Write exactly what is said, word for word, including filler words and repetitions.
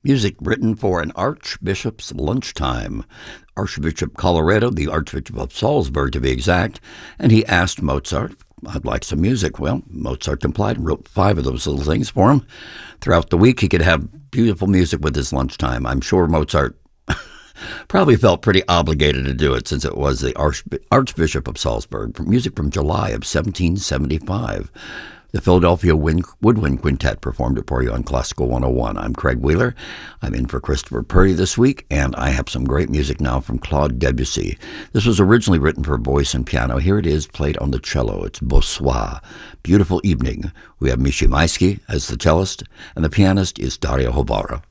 Music written for an archbishop's lunchtime. Archbishop Colloredo, the Archbishop of Salzburg to be exact, and he asked Mozart, I'd like some music. Well, Mozart complied and wrote five of those little things for him. Throughout the week, he could have beautiful music with his lunchtime. I'm sure Mozart probably felt pretty obligated to do it since it was the Archbishop of Salzburg. Music from July of seventeen seventy-five. The Philadelphia Woodwind Quintet performed it for you on Classical one oh one. I'm Craig Wheeler. I'm in for Christopher Purdy this week, and I have some great music now from Claude Debussy. This was originally written for voice and piano. Here it is, played on the cello. It's Beau Soir, Beautiful Evening. We have Mishi Maisky as the cellist, and the pianist is Dario Hobara.